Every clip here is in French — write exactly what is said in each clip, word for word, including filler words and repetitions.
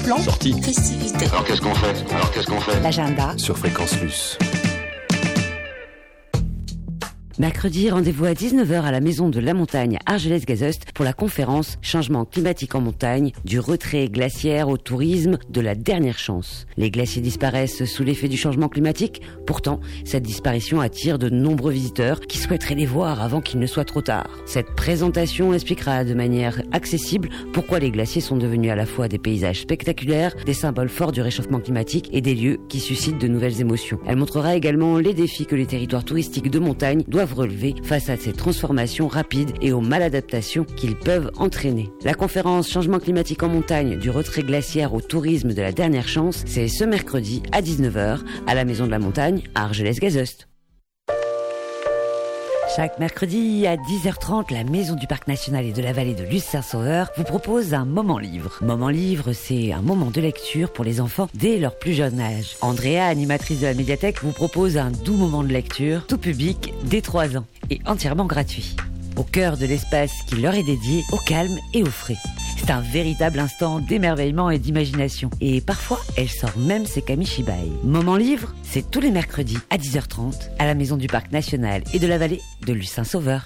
Plan, sortie, festivité. Alors qu'est-ce qu'on fait Alors qu'est-ce qu'on fait L'agenda sur Fréquence Luce. Mercredi, rendez-vous à dix-neuf heures à la Maison de la Montagne Argelès-Gazost pour la conférence Changement climatique en montagne, du retrait glaciaire au tourisme, de la dernière chance. Les glaciers disparaissent sous l'effet du changement climatique. Pourtant, cette disparition attire de nombreux visiteurs qui souhaiteraient les voir avant qu'il ne soit trop tard. Cette présentation expliquera de manière accessible pourquoi les glaciers sont devenus à la fois des paysages spectaculaires, des symboles forts du réchauffement climatique et des lieux qui suscitent de nouvelles émotions. Elle montrera également les défis que les territoires touristiques de montagne doivent relever face à ces transformations rapides et aux maladaptations qu'ils peuvent entraîner. La conférence Changement climatique en montagne, du retrait glaciaire au tourisme, de la dernière chance, c'est ce mercredi à dix-neuf heures à la Maison de la Montagne à Argelès-Gazost. Chaque mercredi à dix heures trente, la Maison du Parc National et de la Vallée de Luce-Saint-Sauveur vous propose un moment livre. Moment livre, c'est un moment de lecture pour les enfants dès leur plus jeune âge. Andrea, animatrice de la médiathèque, vous propose un doux moment de lecture, tout public, dès trois ans, et entièrement gratuit. Au cœur de l'espace qui leur est dédié, au calme et au frais. C'est un véritable instant d'émerveillement et d'imagination. Et parfois, elle sort même ses kamishibai. Moment livre, c'est tous les mercredis à dix heures trente à la Maison du Parc National et de la Vallée de Luce-Saint-Sauveur.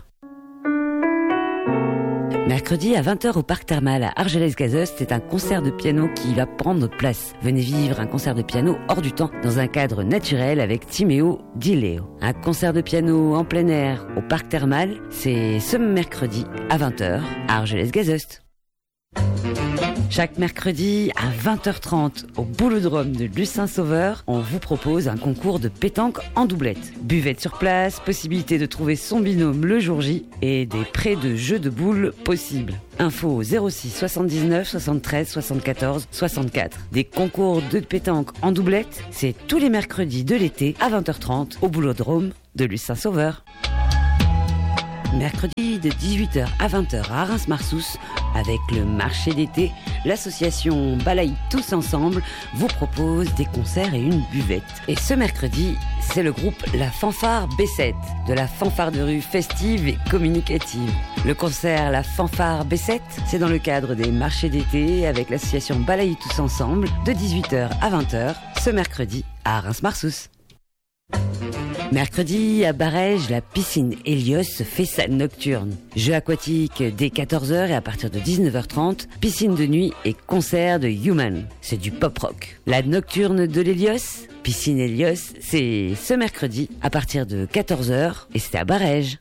Mercredi à vingt heures au Parc Thermal à Argelès-Gazost, c'est un concert de piano qui va prendre place. Venez vivre un concert de piano hors du temps dans un cadre naturel avec Timéo Di Leo. Un concert de piano en plein air au Parc Thermal, c'est ce mercredi à vingt heures à Argelès-Gazost. Chaque mercredi à vingt heures trente au Boulodrome de Luce-Saint-Sauveur, on vous propose un concours de pétanque en doublette. Buvette sur place, possibilité de trouver son binôme le jour J et des prêts de jeux de boules possibles. Info au zéro six soixante-dix-neuf soixante-treize soixante-quatorze soixante-quatre. Des concours de pétanque en doublette, c'est tous les mercredis de l'été à vingt heures trente au Boulodrome de Luce-Saint-Sauveur. Mercredi de dix-huit heures à vingt heures à Reims-Marsous, avec le marché d'été, l'association Balaye Tous Ensemble vous propose des concerts et une buvette. Et ce mercredi, c'est le groupe La Fanfare B sept, de la fanfare de rue festive et communicative. Le concert La Fanfare B sept, c'est dans le cadre des marchés d'été avec l'association Balaye Tous Ensemble, de dix-huit heures à vingt heures, ce mercredi à Reims-Marsous. Mercredi, à Barège, la piscine Hélios fait sa nocturne. Jeux aquatiques dès quatorze heures et à partir de dix-neuf heures trente, piscine de nuit et concert de Human. C'est du pop-rock. La nocturne de l'Hélios, piscine Hélios, c'est ce mercredi à partir de quatorze heures et c'est à Barège.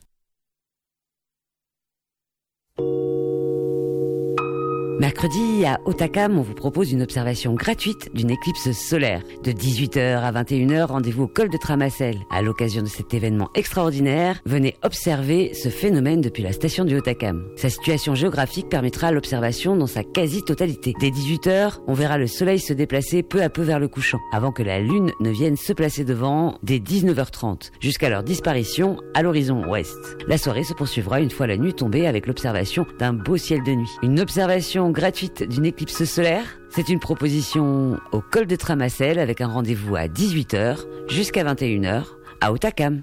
Mercredi, à Otakam, on vous propose une observation gratuite d'une éclipse solaire. De dix-huit heures à vingt et une heures, rendez-vous au col de Tramassel. À l'occasion de cet événement extraordinaire, venez observer ce phénomène depuis la station du Otakam. Sa situation géographique permettra l'observation dans sa quasi-totalité. Dès dix-huit heures, on verra le soleil se déplacer peu à peu vers le couchant, avant que la lune ne vienne se placer devant dès dix-neuf heures trente, jusqu'à leur disparition à l'horizon ouest. La soirée se poursuivra une fois la nuit tombée avec l'observation d'un beau ciel de nuit. Une observation gratuite d'une éclipse solaire, c'est une proposition au col de Tramassel avec un rendez-vous à dix-huit heures jusqu'à vingt et une heures à Otakam.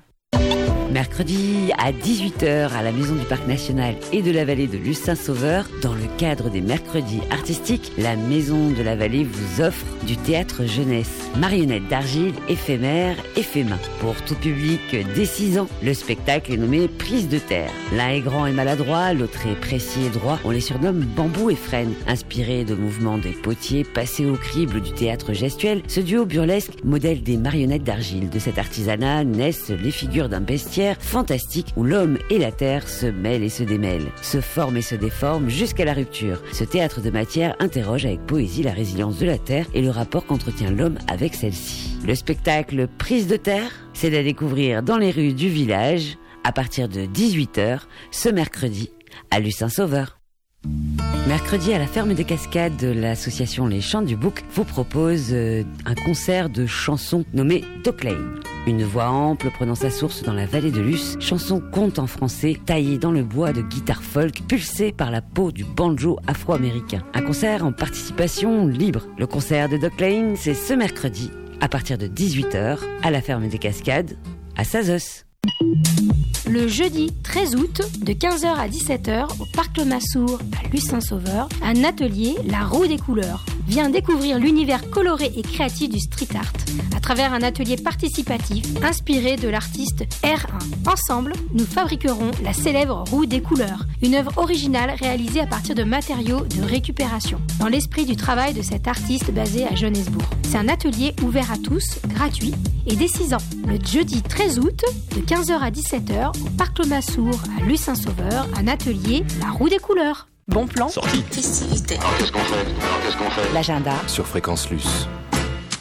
Mercredi à dix-huit heures à la Maison du Parc National et de la Vallée de Luce-Saint-Sauveur, dans le cadre des mercredis artistiques, la Maison de la Vallée vous offre du théâtre jeunesse. Marionnettes d'argile, éphémères, éphémins. Pour tout public dès six ans, le spectacle est nommé Prise de terre. L'un est grand et maladroit, l'autre est précis et droit. On les surnomme Bambou et Frêne. Inspiré de mouvements des potiers passés au crible du théâtre gestuel, ce duo burlesque modèle des marionnettes d'argile. De cet artisanat naissent les figures d'un bestiaire fantastique où l'homme et la terre se mêlent et se démêlent, se forment et se déforment jusqu'à la rupture. Ce théâtre de matière interroge avec poésie la résilience de la terre et le rapport qu'entretient l'homme avec celle-ci. Le spectacle Prise de terre, c'est à découvrir dans les rues du village à partir de dix-huit heures ce mercredi à Luce-Saint-Sauveur. Mercredi, à la ferme des Cascades, l'association Les Chants du Bouc vous propose euh, un concert de chansons nommé Doc Lane. Une voix ample prenant sa source dans la vallée de Luce, chanson conte en français, taillée dans le bois de guitare folk, pulsée par la peau du banjo afro-américain. Un concert en participation libre. Le concert de Doc Lane, c'est ce mercredi, à partir de dix-huit heures, à la ferme des Cascades, à Sazos. Le jeudi treize août, de quinze heures à dix-sept heures, au Parc Le Massour, à Luce-Saint-Sauveur, un atelier La Roue des couleurs. Viens découvrir l'univers coloré et créatif du street art à travers un atelier participatif inspiré de l'artiste R un. Ensemble, nous fabriquerons la célèbre roue des couleurs, une œuvre originale réalisée à partir de matériaux de récupération, dans l'esprit du travail de cet artiste basé à Johannesburg. C'est un atelier ouvert à tous, gratuit et dès six ans. Le jeudi treize août, de quinze heures à dix-sept heures, au Parc Le Massour à Luce-Saint-Sauveur, un atelier La roue des couleurs. Bon plan. Sortie. Festivité. Alors qu'est-ce qu'on fait Alors qu'est-ce qu'on fait L'agenda sur Fréquence Luce.